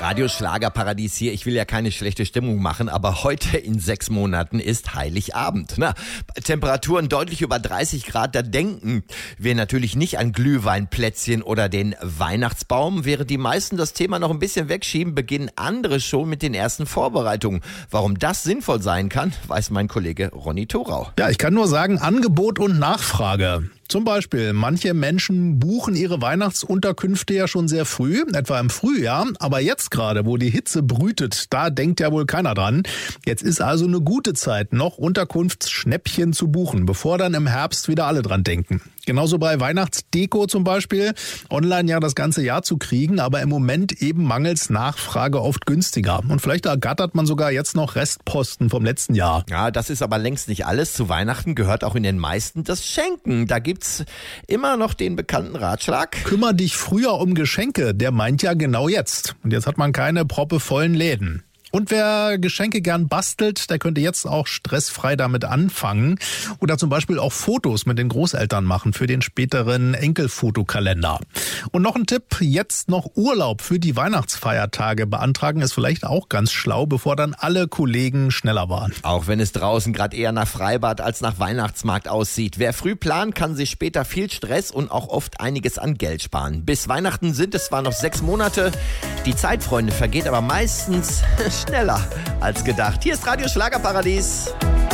Radio Schlagerparadies hier. Ich will ja keine schlechte Stimmung machen, aber heute in 6 Monaten ist Heiligabend. Temperaturen deutlich über 30 Grad, da denken wir natürlich nicht an Glühweinplätzchen oder den Weihnachtsbaum. Während die meisten das Thema noch ein bisschen wegschieben, beginnen andere schon mit den ersten Vorbereitungen. Warum das sinnvoll sein kann, weiß mein Kollege Ronny Thorau. Ja, ich kann nur sagen, Angebot und Nachfrage. Zum Beispiel, manche Menschen buchen ihre Weihnachtsunterkünfte ja schon sehr früh, etwa im Frühjahr. Aber jetzt gerade, wo die Hitze brütet, da denkt ja wohl keiner dran. Jetzt ist also eine gute Zeit, noch Unterkunftsschnäppchen zu buchen, bevor dann im Herbst wieder alle dran denken. Genauso bei Weihnachtsdeko zum Beispiel, online ja das ganze Jahr zu kriegen, aber im Moment eben mangels Nachfrage oft günstiger. Und vielleicht ergattert man sogar jetzt noch Restposten vom letzten Jahr. Ja, das ist aber längst nicht alles. Zu Weihnachten gehört auch in den meisten das Schenken. Da gibt's immer noch den bekannten Ratschlag. Kümmer dich früher um Geschenke, der meint ja genau jetzt. Und jetzt hat man keine proppevollen Läden. Und wer Geschenke gern bastelt, der könnte jetzt auch stressfrei damit anfangen oder zum Beispiel auch Fotos mit den Großeltern machen für den späteren Enkelfotokalender. Und noch ein Tipp, jetzt noch Urlaub für die Weihnachtsfeiertage beantragen ist vielleicht auch ganz schlau, bevor dann alle Kollegen schneller waren. Auch wenn es draußen gerade eher nach Freibad als nach Weihnachtsmarkt aussieht. Wer früh plant, kann sich später viel Stress und auch oft einiges an Geld sparen. Bis Weihnachten sind es zwar noch 6 Monate, die Zeit, Freunde, vergeht aber meistens schneller als gedacht. Hier ist Radio Schlagerparadies.